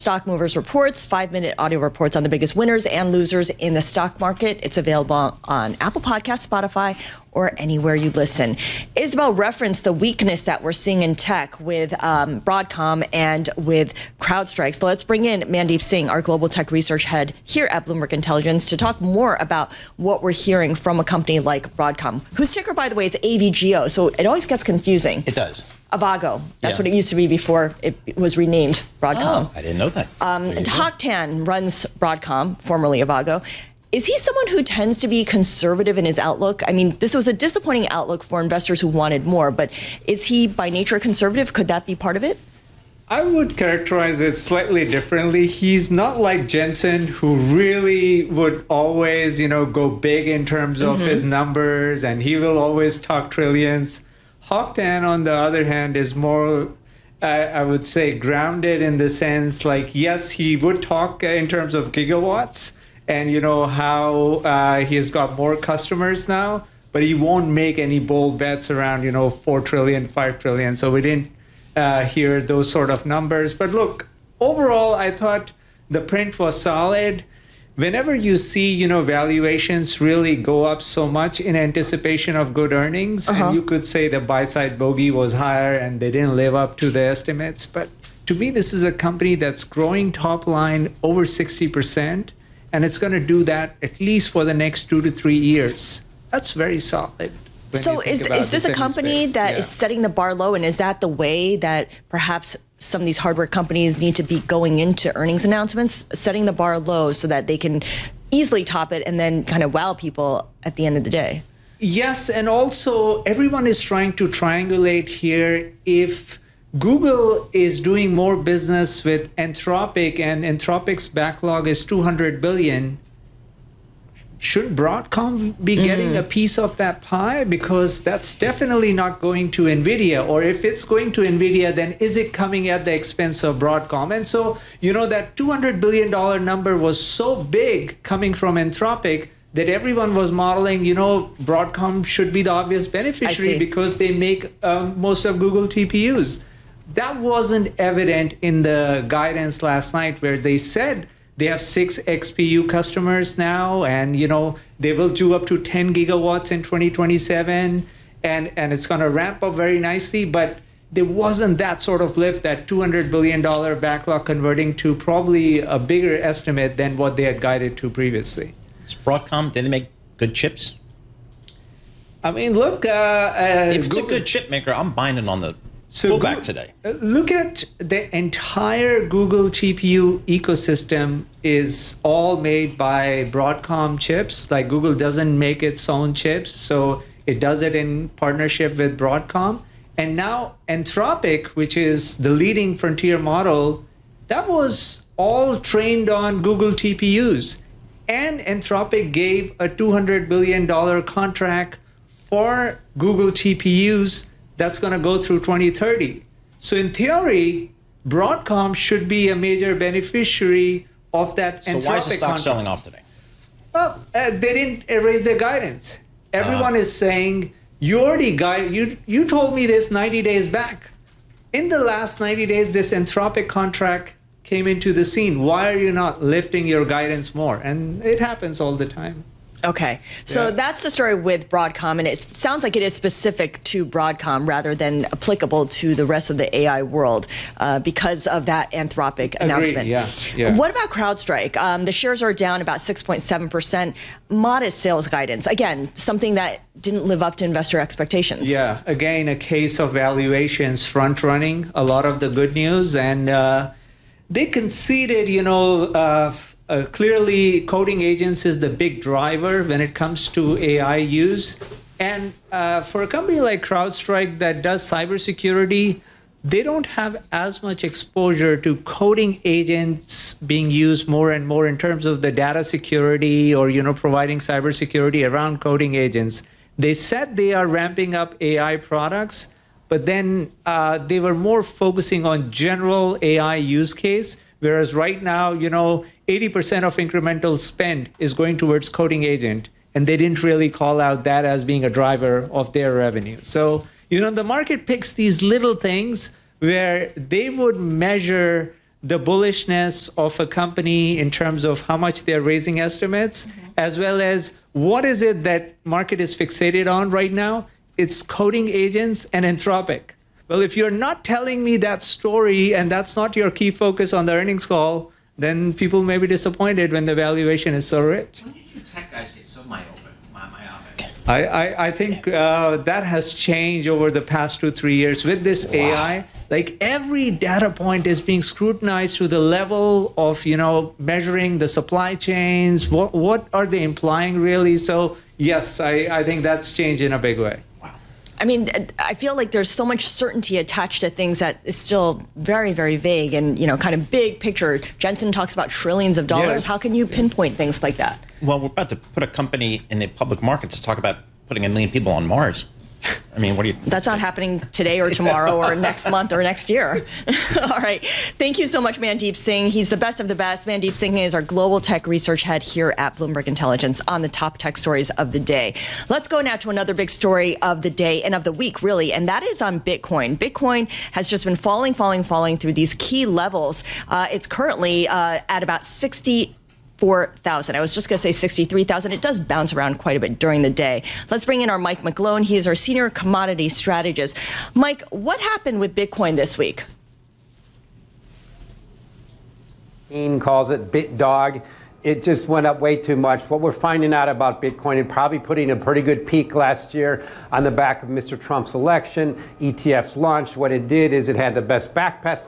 Stock Movers Reports, 5-minute audio reports on the biggest winners and losers in the stock market. It's available on Apple Podcasts, Spotify, or anywhere you listen. Isabel referenced the weakness that we're seeing in tech with Broadcom and with CrowdStrike. So let's bring in Mandeep Singh, our global tech research head here at Bloomberg Intelligence, to talk more about what we're hearing from a company like Broadcom, whose ticker, by the way, is AVGO. So it always gets confusing. It does. Avago. That's what it used to be before it was renamed Broadcom. Oh, I didn't know that. And Hock Tan runs Broadcom, formerly Avago. Is he someone who tends to be conservative in his outlook? I mean, this was a disappointing outlook for investors who wanted more, but is he by nature conservative? Could that be part of it? I would characterize it slightly differently. He's not like Jensen, who really would always, go big in terms of his numbers, and he will always talk trillions. Hock Tan, on the other hand, is more, I would say, grounded in the sense like, yes, he would talk in terms of gigawatts and, how he has got more customers now, but he won't make any bold bets around, 4 trillion, 5 trillion. So we didn't hear those sort of numbers. But look, overall, I thought the print was solid. Whenever you see, valuations really go up so much in anticipation of good earnings, and you could say the buy-side bogey was higher and they didn't live up to the estimates. But to me, this is a company that's growing top line over 60%, and it's going to do that at least for the next 2 to 3 years. That's very solid. So is this a company that is setting the bar low, and is that the way that perhaps some of these hardware companies need to be going into earnings announcements, setting the bar low so that they can easily top it and then kind of wow people at the end of the day? Yes, and also everyone is trying to triangulate here. If Google is doing more business with Anthropic and Anthropic's backlog is 200 billion, should Broadcom be getting a piece of that pie? Because that's definitely not going to NVIDIA. Or if it's going to NVIDIA, then is it coming at the expense of Broadcom? And so, that $200 billion number was so big coming from Anthropic that everyone was modeling, Broadcom should be the obvious beneficiary because they make most of Google TPUs. That wasn't evident in the guidance last night, where they said they have 6 XPU customers now, and they will do up to 10 gigawatts in 2027, and it's going to ramp up very nicely. But there wasn't that sort of lift, that $200 billion backlog converting to probably a bigger estimate than what they had guided to previously. Is Broadcom, did they make good chips? I mean, look, if it's a good chip maker, I'm buying it on the pullback today. Look at the entire Google TPU ecosystem is all made by Broadcom chips. Like, Google doesn't make its own chips, so it does it in partnership with Broadcom. And now Anthropic, which is the leading frontier model, that was all trained on Google TPUs. And Anthropic gave a $200 billion contract for Google TPUs that's going to go through 2030. So in theory, Broadcom should be a major beneficiary of that Anthropic contract. So why is the stock selling off today? Well, they didn't raise their guidance. Everyone is saying, you already you told me this 90 days back. In the last 90 days, this Anthropic contract came into the scene. Why are you not lifting your guidance more? And it happens all the time. Okay, so that's the story with Broadcom, and it sounds like it is specific to Broadcom rather than applicable to the rest of the AI world because of that Anthropic announcement. Yeah. What about CrowdStrike? The shares are down about 6.7%. Modest sales guidance. Again, something that didn't live up to investor expectations. Yeah, again, a case of valuations front-running a lot of the good news, and they conceded, clearly, coding agents is the big driver when it comes to AI use. And for a company like CrowdStrike that does cybersecurity, they don't have as much exposure to coding agents being used more and more in terms of the data security or, providing cybersecurity around coding agents. They said they are ramping up AI products, but then they were more focusing on general AI use case. Whereas right now, 80% of incremental spend is going towards coding agent, and they didn't really call out that as being a driver of their revenue. So, the market picks these little things where they would measure the bullishness of a company in terms of how much they're raising estimates, as well as what is it that market is fixated on right now? It's coding agents and Anthropic. Well, if you're not telling me that story and that's not your key focus on the earnings call, then people may be disappointed when the valuation is so rich. When did you tech guys get so myopic? I think that has changed over the past 2-3 years with this AI. Like every data point is being scrutinized to the level of, measuring the supply chains. What are they implying really? So yes, I think that's changed in a big way. I mean, I feel like there's so much certainty attached to things that is still very, very vague and, kind of big picture. Jensen talks about trillions of dollars. Yes. How can you pinpoint things like that? Well, we're about to put a company in the public markets to talk about putting 1 million people on Mars. I mean, what do you... That's not happening today or tomorrow or next month or next year. All right. Thank you so much, Mandeep Singh. He's the best of the best. Mandeep Singh is our global tech research head here at Bloomberg Intelligence on the top tech stories of the day. Let's go now to another big story of the day and of the week, really, and that is on Bitcoin. Bitcoin has just been falling through these key levels. It's currently at about 64,000. I was just going to say 63,000. It does bounce around quite a bit during the day. Let's bring in our Mike McGlone. He is our senior commodity strategist. Mike, what happened with Bitcoin this week? Ian calls it BitDog. It just went up way too much. What we're finding out about Bitcoin, and probably putting a pretty good peak last year on the back of Mr. Trump's election, ETFs launched. What it did is it had the best back test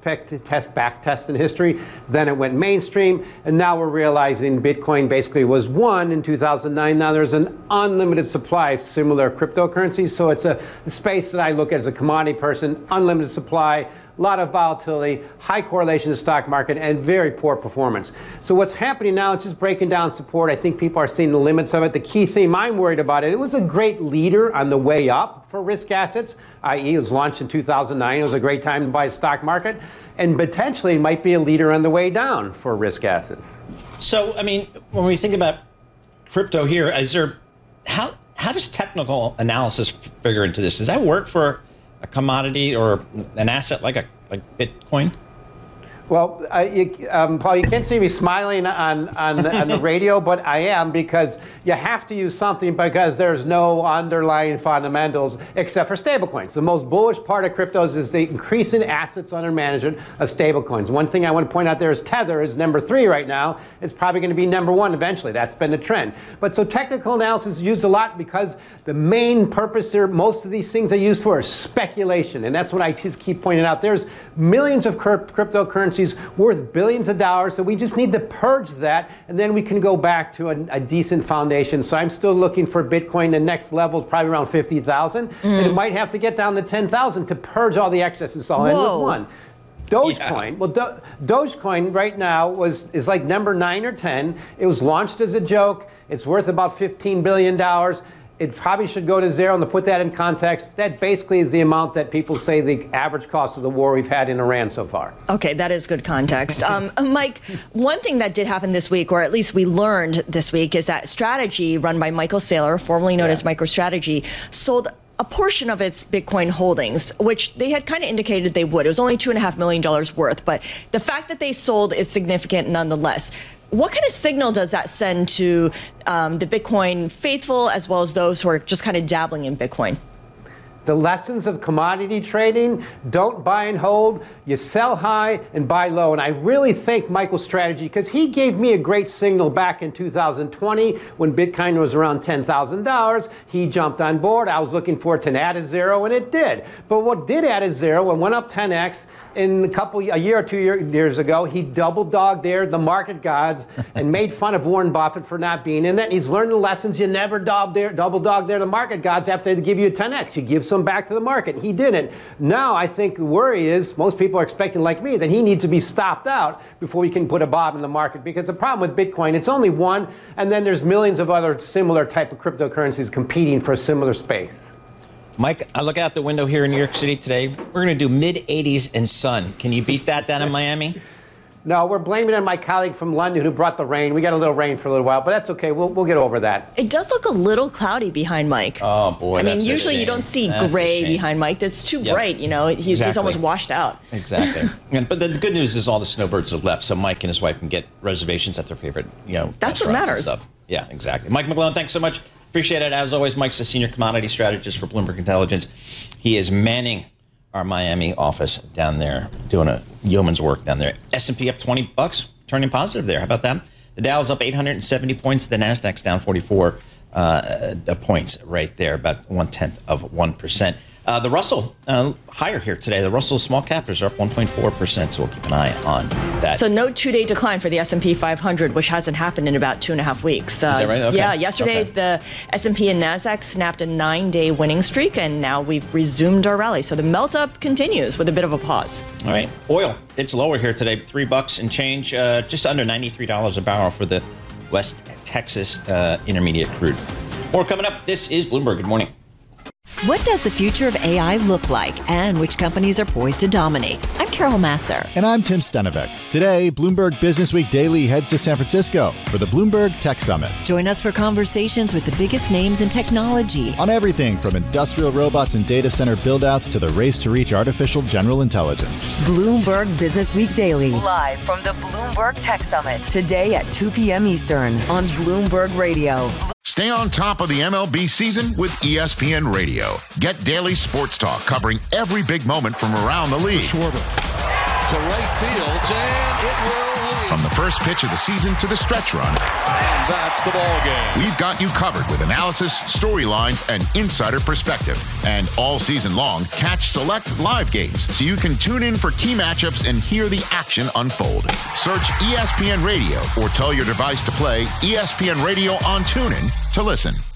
in history. Then it went mainstream, and now we're realizing Bitcoin basically was one in 2009. Now there's an unlimited supply of similar cryptocurrencies. So it's a space that I look at as a commodity person, unlimited supply, a lot of volatility, high correlation to the stock market, and very poor performance. So what's happening now, it's just breaking down support. I think people are seeing the limits of it. The key theme I'm worried about it was a great leader on the way up for risk assets, i.e. it was launched in 2009. It was a great time to buy a stock market, and potentially might be a leader on the way down for risk assets. So, I mean, when we think about crypto here, how does technical analysis figure into this? Does that work for a commodity or an asset like Bitcoin? Well, Paul, you can't see me smiling on the radio, but I am, because you have to use something because there's no underlying fundamentals except for stablecoins. The most bullish part of cryptos is the increasing assets under management of stablecoins. One thing I want to point out there is Tether is number 3 right now. It's probably going to be number 1 eventually. That's been the trend. But so technical analysis is used a lot because the main purpose there, most of these things are used for is speculation. And that's what I just keep pointing out. There's millions of cryptocurrencies worth billions of dollars, so we just need to purge that, and then we can go back to a decent foundation. So I'm still looking for Bitcoin. The next level is probably around 50,000, and it might have to get down to 10,000 to purge all the excesses all in with one. Dogecoin, well, Dogecoin right now is like number 9 or 10. It was launched as a joke. It's worth about $15 billion. It probably should go to 0, and to put that in context, that basically is the amount that people say the average cost of the war we've had in Iran so far. Okay, that is good context. Mike, one thing that did happen this week, or at least we learned this week, is that Strategy, run by Michael Saylor, formerly known as MicroStrategy, sold a portion of its Bitcoin holdings, which they had kind of indicated they would. It was only $2.5 million worth, but the fact that they sold is significant nonetheless. What kind of signal does that send to the Bitcoin faithful as well as those who are just kind of dabbling in Bitcoin? The lessons of commodity trading: don't buy and hold. You sell high and buy low. And I really thank MicroStrategy, because he gave me a great signal back in 2020 when Bitcoin was around $10,000. He jumped on board. I was looking for it to add a 0, and it did. But what did add a 0 and went up 10x in a year or 2 years ago, he double dogged there the market gods and made fun of Warren Buffett for not being in that. He's learned the lessons. You never double dog there the market gods after they give you a 10x. You give some back to the market. He didn't. Now I think the worry is most people are expecting, like me, that he needs to be stopped out before we can put a bob in the market, because the problem with Bitcoin, it's only one, and then there's millions of other similar type of cryptocurrencies competing for a similar space. Mike, I look out the window here in New York City today. We're going to do mid-80s and sun. Can you beat that down in Miami? No, we're blaming it on my colleague from London who brought the rain. We got a little rain for a little while, but that's okay. We'll get over that. It does look a little cloudy behind Mike. Oh, boy. I mean, usually you don't see gray behind Mike. That's too bright, you know. He's almost washed out. Exactly. But the good news is all the snowbirds have left, so Mike and his wife can get reservations at their favorite, that's what matters. And stuff. Yeah, exactly. Mike McGlone, thanks so much. Appreciate it. As always, Mike's the senior commodity strategist for Bloomberg Intelligence. He is manning our Miami office down there, doing a yeoman's work down there. S&P up $20, turning positive there. How about that? The Dow's up 870 points. The Nasdaq's down 44 points right there, about 0.1%. The Russell higher here today. The Russell small cappers are up 1.4%, so we'll keep an eye on that. So no two-day decline for the S&P 500, which hasn't happened in about 2.5 weeks. Is that right? Okay. Yeah, yesterday the S&P and Nasdaq snapped a 9-day winning streak, and now we've resumed our rally. So the melt-up continues with a bit of a pause. All right. Oil, it's lower here today, $3 and change, just under $93 a barrel for the West Texas Intermediate crude. More coming up. This is Bloomberg. Good morning. What does the future of AI look like, and which companies are poised to dominate? I'm Carol Masser. And I'm Tim Stenevec. Today, Bloomberg Businessweek Daily heads to San Francisco for the Bloomberg Tech Summit. Join us for conversations with the biggest names in technology. On everything from industrial robots and data center buildouts to the race to reach artificial general intelligence. Bloomberg Businessweek Daily. Live from the Bloomberg Tech Summit. Today at 2 p.m. Eastern on Bloomberg Radio. Stay on top of the MLB season with ESPN Radio. Get daily sports talk covering every big moment from around the league. Schwarber to right field, and it will lead. From the first pitch of the season to the stretch run. And that's the ball game. We've got you covered with analysis, storylines, and insider perspective. And all season long, catch select live games so you can tune in for key matchups and hear the action unfold. Search ESPN Radio or tell your device to play ESPN Radio on TuneIn to listen.